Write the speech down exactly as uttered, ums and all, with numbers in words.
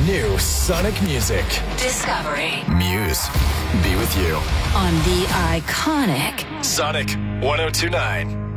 new Sonic music. Discovery. Muse. Be with you. On the iconic Sonic one oh two point nine.